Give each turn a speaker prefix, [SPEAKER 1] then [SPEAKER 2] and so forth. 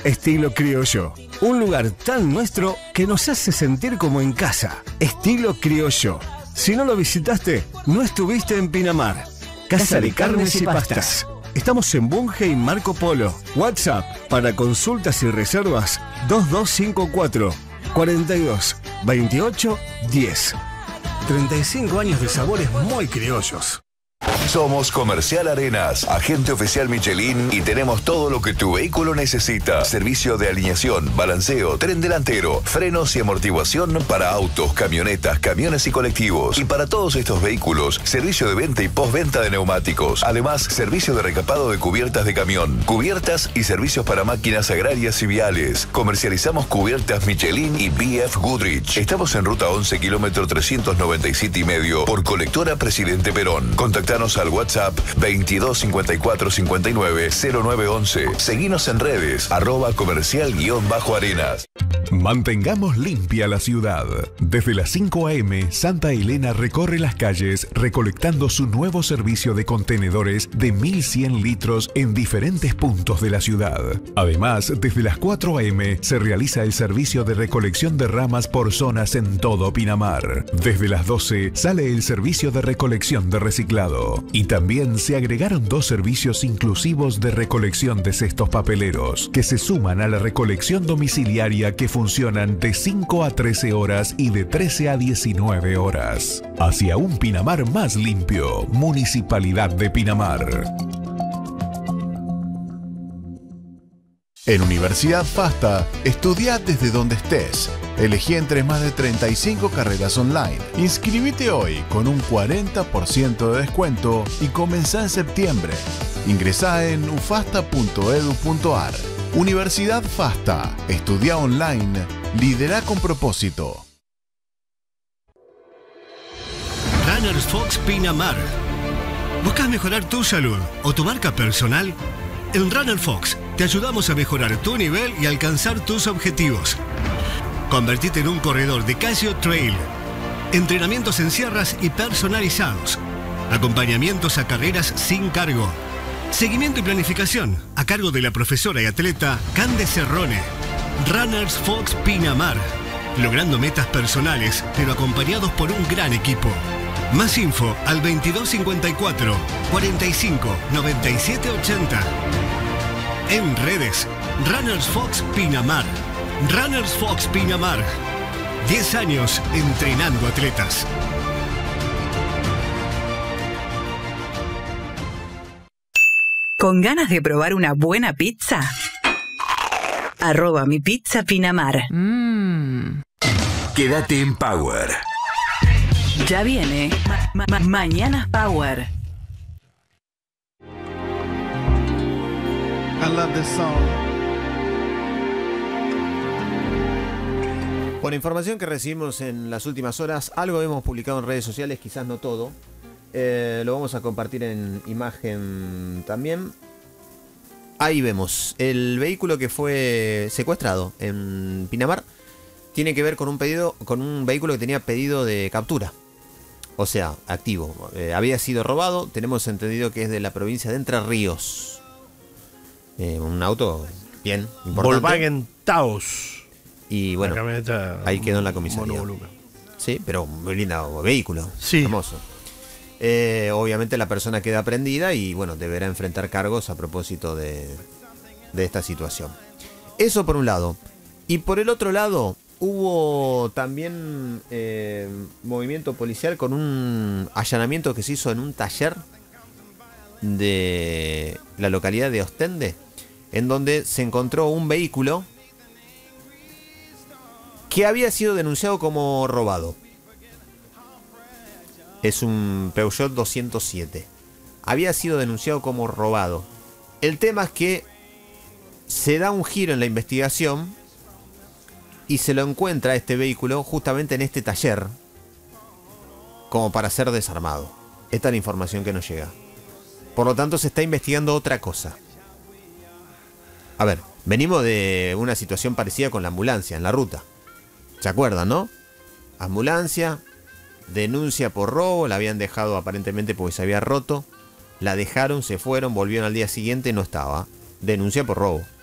[SPEAKER 1] Estilo Criollo. Un lugar tan nuestro que nos hace sentir como en casa. Estilo Criollo. Si no lo visitaste, no estuviste en Pinamar. Casa de Carnes y Pastas. Estamos en Bunge y Marco Polo. WhatsApp para consultas y reservas 2254 42 28 10. 35 años de sabores muy criollos.
[SPEAKER 2] Somos Comercial Arenas, agente oficial Michelin y tenemos todo lo que tu vehículo necesita. Servicio de alineación, balanceo, tren delantero, frenos y amortiguación para autos, camionetas, camiones y colectivos. Y para todos estos vehículos, servicio de venta y postventa de neumáticos. Además, servicio de recapado de cubiertas de camión, cubiertas y servicios para máquinas agrarias y viales. Comercializamos cubiertas Michelin y BF Goodrich. Estamos en ruta 11, kilómetro 397,5 por colectora Presidente Perón. Contactanos al WhatsApp 22 54 59 0911. Seguinos en redes @comercial_arenas.
[SPEAKER 3] Mantengamos limpia la ciudad. Desde las 5 a.m., Santa Elena recorre las calles recolectando su nuevo servicio de contenedores de 1.100 litros en diferentes puntos de la ciudad. Además, desde las 4 a.m. se realiza el servicio de recolección de ramas por zonas en todo Pinamar. Desde las 12 sale el servicio de recolección de reciclado. Y también se agregaron 2 servicios inclusivos de recolección de cestos papeleros, que se suman a la recolección domiciliaria que funcionan de 5 a 13 horas y de 13 a 19 horas. Hacia un Pinamar más limpio, Municipalidad de Pinamar.
[SPEAKER 4] En Universidad FASTA, estudia desde donde estés. Elegí entre más de 35 carreras online. Inscríbete hoy con un 40% de descuento y comenzá en septiembre. Ingresá en ufasta.edu.ar. Universidad FASTA. Estudia online. Lidera con propósito.
[SPEAKER 1] Runners Fox Pinamar. ¿Buscas mejorar tu salud o tu marca personal? En Runner Fox te ayudamos a mejorar tu nivel y alcanzar tus objetivos. Convertite en un corredor de Casio Trail. Entrenamientos en sierras y personalizados. Acompañamientos a carreras sin cargo. Seguimiento y planificación a cargo de la profesora y atleta Cande Cerrone. Runners Fox Pinamar. Logrando metas personales, pero acompañados por un gran equipo. Más info al 2254 45 97 80. En redes, Runners Fox Pinamar. Runners Fox Pinamar. 10 años entrenando atletas.
[SPEAKER 5] ¿Con ganas de probar una buena pizza? @mi pizza Pinamar.
[SPEAKER 2] Quédate en Power.
[SPEAKER 5] Ya viene Mañanas Power.
[SPEAKER 6] I love this song.
[SPEAKER 7] Por información que recibimos en las últimas horas, algo hemos publicado en redes sociales, quizás no todo. Lo vamos a compartir en imagen también. Ahí vemos el vehículo que fue secuestrado en Pinamar. Tiene que ver con un vehículo que tenía pedido de captura. O sea, activo. Había sido robado. Tenemos entendido que es de la provincia de Entre Ríos. Un auto bien importante.
[SPEAKER 8] Volkswagen Taos.
[SPEAKER 7] Y bueno, ahí quedó en la comisaría. Sí, pero muy lindo vehículo.
[SPEAKER 8] Sí.
[SPEAKER 7] Hermoso. Obviamente la persona queda prendida y bueno, deberá enfrentar cargos a propósito de esta situación. Eso por un lado. Y por el otro lado, hubo también movimiento policial con un allanamiento que se hizo en un taller de la localidad de Ostende, en donde se encontró un vehículo que había sido denunciado como robado. Es un Peugeot 207. Había sido denunciado como robado. El tema es que se da un giro en la investigación y se lo encuentra este vehículo justamente en este taller como para ser desarmado. Esta es la información que nos llega. Por lo tanto, se está investigando otra cosa. A ver, venimos de una situación parecida con la ambulancia en la ruta. ¿Se acuerdan, no? Ambulancia, denuncia por robo, la habían dejado aparentemente porque se había roto. La dejaron, se fueron, volvieron al día siguiente, no estaba. Denuncia por robo.